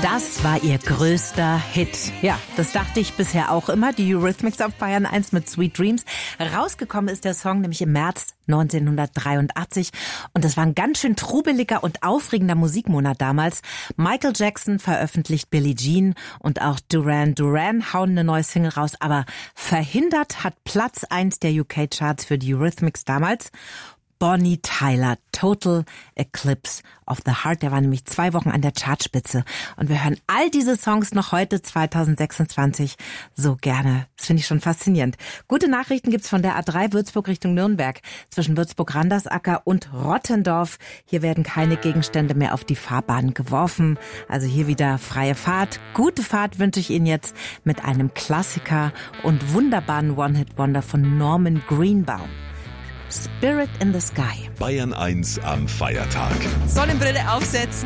Das war ihr größter Hit. Ja, das dachte ich bisher auch immer. Die Eurythmics auf Bayern 1 mit Sweet Dreams. Rausgekommen ist der Song nämlich im März 1983. Und das war ein ganz schön trubeliger und aufregender Musikmonat damals. Michael Jackson veröffentlicht Billie Jean und auch Duran Duran hauen eine neue Single raus. Aber verhindert hat Platz 1 der UK-Charts für die Eurythmics damals Bonnie Tyler, Total Eclipse of the Heart. Der war nämlich 2 Wochen an der Chartspitze. Und wir hören all diese Songs noch heute, 2026, so gerne. Das finde ich schon faszinierend. Gute Nachrichten gibt's von der A3 Würzburg Richtung Nürnberg. Zwischen Würzburg-Randersacker und Rottendorf. Hier werden keine Gegenstände mehr auf die Fahrbahn geworfen. Also hier wieder freie Fahrt. Gute Fahrt wünsche ich Ihnen jetzt mit einem Klassiker und wunderbaren One-Hit-Wonder von Norman Greenbaum. Spirit in the Sky. Bayern 1 am Feiertag. Sonnenbrille aufsetzen.